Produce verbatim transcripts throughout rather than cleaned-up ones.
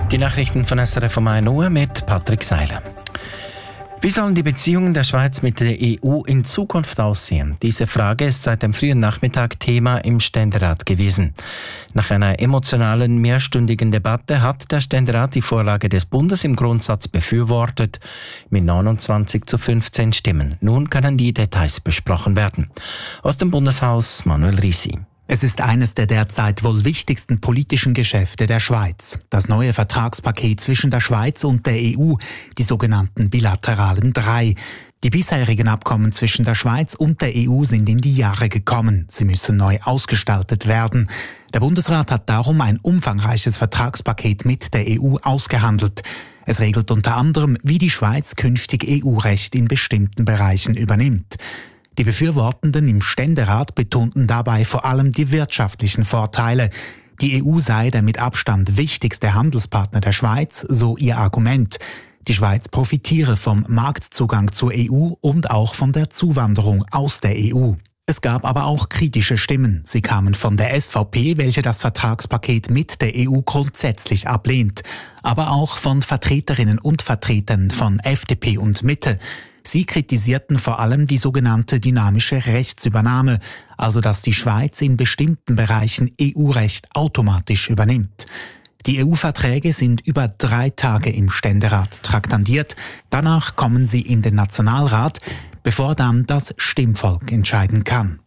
Die Nachrichten von S R F um ein Uhr mit Patrick Seiler. Wie sollen die Beziehungen der Schweiz mit der E U in Zukunft aussehen? Diese Frage ist seit dem frühen Nachmittag Thema im Ständerat gewesen. Nach einer emotionalen, mehrstündigen Debatte hat der Ständerat die Vorlage des Bundes im Grundsatz befürwortet, mit neunundzwanzig zu fünfzehn Stimmen. Nun können die Details besprochen werden. Aus dem Bundeshaus Manuel Risi. Es ist eines der derzeit wohl wichtigsten politischen Geschäfte der Schweiz. Das neue Vertragspaket zwischen der Schweiz und der E U, die sogenannten bilateralen drei. Die bisherigen Abkommen zwischen der Schweiz und der E U sind in die Jahre gekommen. Sie müssen neu ausgestaltet werden. Der Bundesrat hat darum ein umfangreiches Vertragspaket mit der E U ausgehandelt. Es regelt unter anderem, wie die Schweiz künftig E U-Recht in bestimmten Bereichen übernimmt. Die Befürwortenden im Ständerat betonten dabei vor allem die wirtschaftlichen Vorteile. Die E U sei der mit Abstand wichtigste Handelspartner der Schweiz, so ihr Argument. Die Schweiz profitiere vom Marktzugang zur E U und auch von der Zuwanderung aus der E U. Es gab aber auch kritische Stimmen. Sie kamen von der S V P, welche das Vertragspaket mit der E U grundsätzlich ablehnt, aber auch von Vertreterinnen und Vertretern von F D P und Mitte. Sie kritisierten vor allem die sogenannte dynamische Rechtsübernahme, also dass die Schweiz in bestimmten Bereichen E U-Recht automatisch übernimmt. Die E U-Verträge sind über drei Tage im Ständerat traktandiert. Danach kommen sie in den Nationalrat, bevor dann das Stimmvolk entscheiden kann.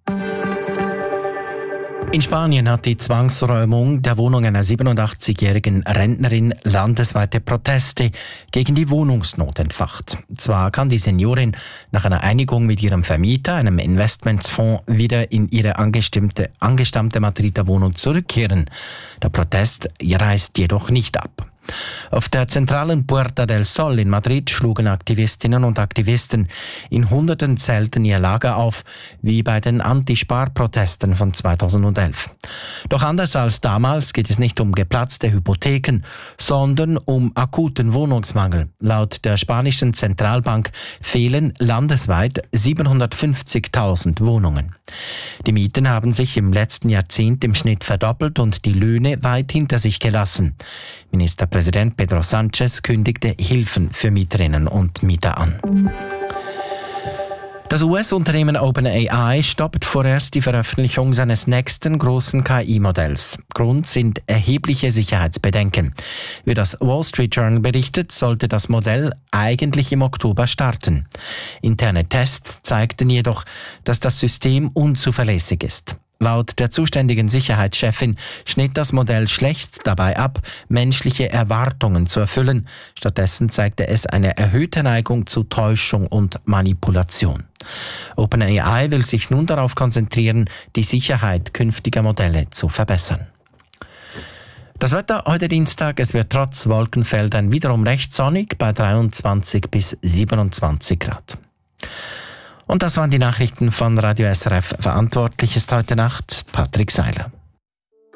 In Spanien hat die Zwangsräumung der Wohnung einer siebenundachtzigjährigen Rentnerin landesweite Proteste gegen die Wohnungsnot entfacht. Zwar kann die Seniorin nach einer Einigung mit ihrem Vermieter, einem Investmentsfonds, wieder in ihre angestammte, angestammte Madrider Wohnung zurückkehren. Der Protest reißt jedoch nicht ab. Auf der zentralen Puerta del Sol in Madrid schlugen Aktivistinnen und Aktivisten in hunderten Zelten ihr Lager auf, wie bei den Anti-Spar-Protesten von zweitausendelf. Doch anders als damals geht es nicht um geplatzte Hypotheken, sondern um akuten Wohnungsmangel. Laut der spanischen Zentralbank fehlen landesweit siebenhundertfünfzigtausend Wohnungen. Die Mieten haben sich im letzten Jahrzehnt im Schnitt verdoppelt und die Löhne weit hinter sich gelassen. Ministerpräsident Pedro Sánchez kündigte Hilfen für Mieterinnen und Mieter an. Das U S-Unternehmen OpenAI stoppt vorerst die Veröffentlichung seines nächsten großen K I-Modells. Grund sind erhebliche Sicherheitsbedenken. Wie das Wall Street Journal berichtet, sollte das Modell eigentlich im Oktober starten. Interne Tests zeigten jedoch, dass das System unzuverlässig ist. Laut der zuständigen Sicherheitschefin schnitt das Modell schlecht dabei ab, menschliche Erwartungen zu erfüllen. Stattdessen zeigte es eine erhöhte Neigung zu Täuschung und Manipulation. OpenAI will sich nun darauf konzentrieren, die Sicherheit künftiger Modelle zu verbessern. Das Wetter heute Dienstag, es wird trotz Wolkenfeldern wiederum recht sonnig bei dreiundzwanzig bis siebenundzwanzig Grad. Und das waren die Nachrichten von Radio S R F. Verantwortlich ist heute Nacht Patrick Seiler.